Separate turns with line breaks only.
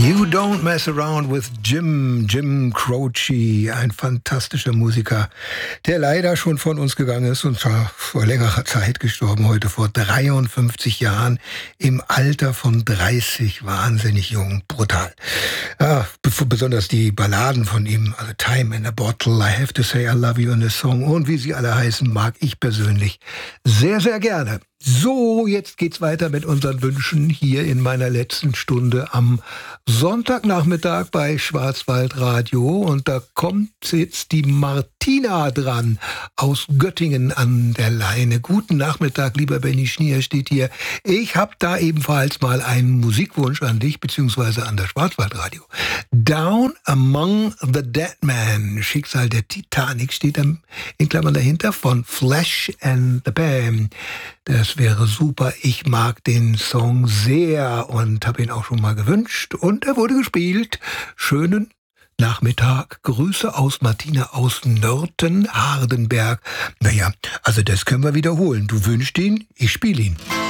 You Don't Mess Around with Jim Croce, ein fantastischer Musiker, der leider schon von uns gegangen ist und zwar vor längerer Zeit gestorben, heute vor 53 Jahren, im Alter von 30, wahnsinnig jung, brutal. Ja, besonders die Balladen von ihm, also Time in a Bottle, I Have to Say I Love You in a Song und wie sie alle heißen, mag ich persönlich sehr, sehr gerne. So, jetzt geht's weiter mit unseren Wünschen hier in meiner letzten Stunde am Sonntagnachmittag bei Schwarzwaldradio. Und da kommt jetzt die Martina dran aus Göttingen an der Leine. Guten Nachmittag, lieber Benny Schnier steht hier. Ich habe da ebenfalls mal einen Musikwunsch an dich, beziehungsweise an das Schwarzwaldradio. Down Among the Dead Men, Schicksal der Titanic, steht dann in Klammern dahinter, von Flesh and the Pan. Das wäre super. Ich mag den Song sehr und habe ihn auch schon mal gewünscht. Und er wurde gespielt. Schönen Nachmittag. Grüße aus Martina aus Nörten, Hardenberg. Naja, also das können wir wiederholen. Du wünschst ihn, ich spiele ihn.